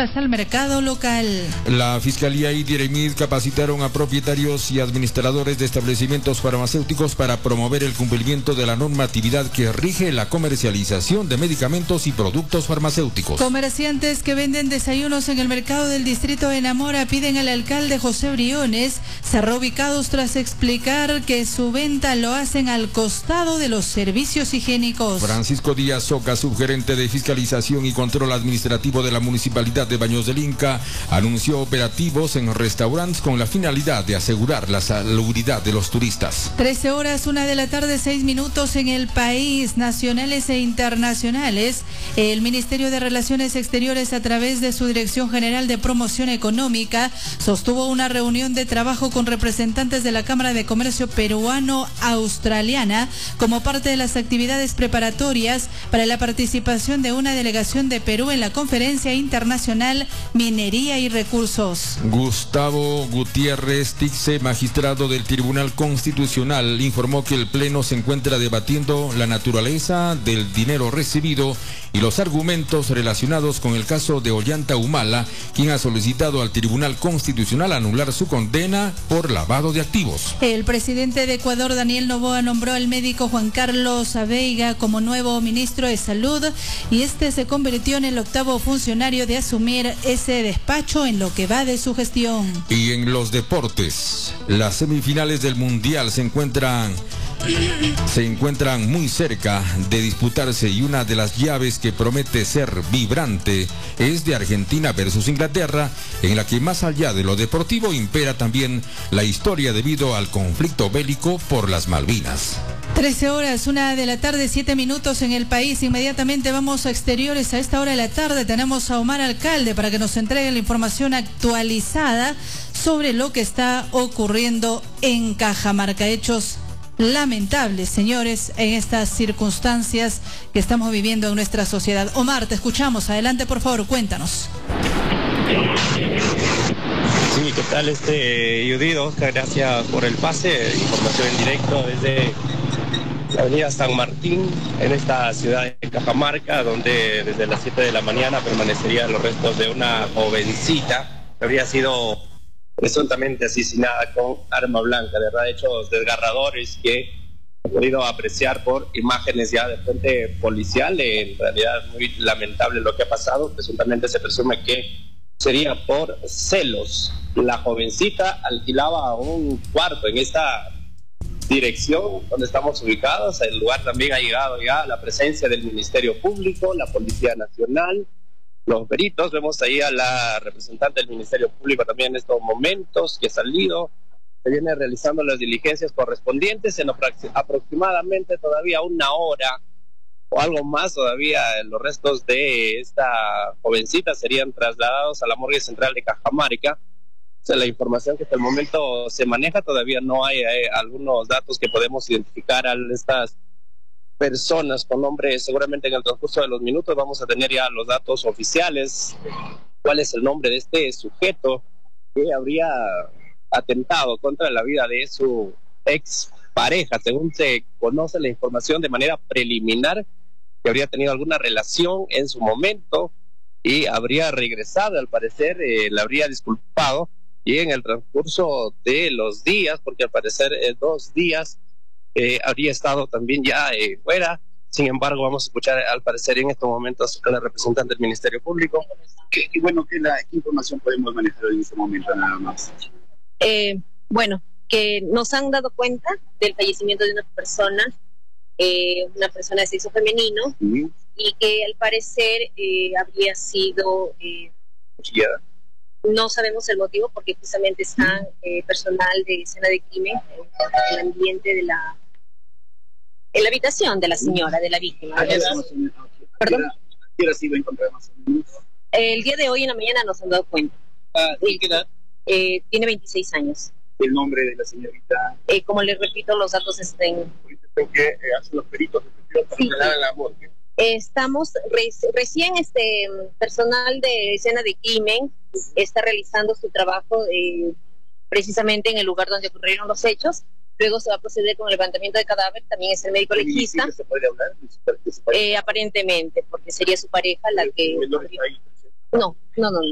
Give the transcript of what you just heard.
destinadas al mercado local. La Fiscalía y Diremid capacitaron a propietarios y administradores de establecimientos farmacéuticos para promover el cumplimiento de la normatividad que rige la comercialización de medicamentos y productos farmacéuticos. Comerciantes que venden desayunos en el mercado del distrito de Enamora piden al alcalde José Briones ser reubicados tras explicar que su venta lo hacen al costado de los servicios higiénicos. Francisco Díaz Soca, subgerente de Fiscalización y Control Administrativo de la Municipalidad de Baños del Inca, anunció operativos en restaurantes con la finalidad de asegurar la salubridad de los turistas. 13 horas, 1 de la tarde, 6 minutos en el país, nacionales e internacionales. El Ministerio de Relaciones Exteriores, a través de su Dirección General de Promoción Económica, sostuvo una reunión de trabajo con representantes de la Cámara de Comercio Peruano-Australiana como parte de las actividades preparatorias para la participación de una delegación de Perú en la Conferencia Internacional Minería y Recursos. Gustavo Gutiérrez Tixe, magistrado del Tribunal Constitucional, informó que el Pleno se encuentra debatiendo la naturaleza del dinero recibido y los argumentos relacionados con el caso de Ollanta Humala, quien ha solicitado al Tribunal Constitucional anular su condena por lavado de activos. El presidente de Ecuador, Daniel Noboa, nombró al médico Juan Carlos Aveiga como nuevo ministro de Salud y este se convirtió en el 8º funcionario de asumir ese despacho en lo que va de su gestión. Y en los deportes, las semifinales del Mundial se encuentran muy cerca de disputarse y una de las llaves que promete ser vibrante es de Argentina versus Inglaterra, en la que más allá de lo deportivo impera también la historia debido al conflicto bélico por las Malvinas. 13 horas, 1 de la tarde, 7 minutos en el país. Inmediatamente vamos a exteriores. A esta hora de la tarde tenemos a Omar Alcalde para que nos entregue la información actualizada sobre lo que está ocurriendo en Cajamarca. Hechos lamentables, señores, en estas circunstancias que estamos viviendo en nuestra sociedad. Omar, te escuchamos. Adelante, por favor, cuéntanos. Sí, ¿qué tal, Judith? Oscar, gracias por el pase. Información en directo desde la avenida San Martín, en esta ciudad de Cajamarca, donde desde las 7 de la mañana permanecerían los restos de una jovencita que habría sido presuntamente asesinada con arma blanca. De verdad, hechos desgarradores que he podido apreciar por imágenes ya de fuente policial. En realidad, muy lamentable lo que ha pasado. Presuntamente se presume que sería por celos. La jovencita alquilaba un cuarto en esta dirección donde estamos ubicados. El lugar también ha llegado ya la presencia del Ministerio Público, la Policía Nacional, los peritos. Vemos ahí a la representante del Ministerio Público también en estos momentos que ha salido. Se viene realizando las diligencias correspondientes. En aproximadamente todavía 1 hora o algo más, todavía los restos de esta jovencita serían trasladados a la morgue central de Cajamarca. O sea, la información que hasta el momento se maneja, todavía no hay algunos datos que podemos identificar a estas personas con nombre. Seguramente en el transcurso de los minutos vamos a tener ya los datos oficiales. ¿Cuál es el nombre de este sujeto que habría atentado contra la vida de su ex pareja? Según se conoce la información de manera preliminar, que habría tenido alguna relación en su momento y habría regresado, al parecer, le habría disculpado, y en el transcurso de los días, porque al parecer 2 días, habría estado también ya fuera. Sin embargo, vamos a escuchar al parecer en estos momentos a la representante del Ministerio Público. ¿Qué información podemos manejar en este momento nada más? Bueno, que nos han dado cuenta del fallecimiento de una persona de sexo femenino, y que al parecer habría sido cuchillada. No sabemos el motivo, porque justamente están personal de escena de crimen en el ambiente de en la habitación de la señora, de la víctima. ¿Perdón? ¿Qué ha sido encontrado más o menos? El día de hoy en la mañana nos han dado cuenta. ¿Y qué edad? Tiene 26 años. ¿El nombre de la señorita? Como les repito, los datos están... ¿Qué hacen los peritos para trasladar a la morgue? Estamos recién personal de escena de crimen está realizando su trabajo precisamente en el lugar donde ocurrieron los hechos. Luego se va a proceder con el levantamiento de cadáver. También es el médico legista. ¿Se puede hablar? Aparentemente, porque sería su pareja la que... ¿El hombre está ahí? No.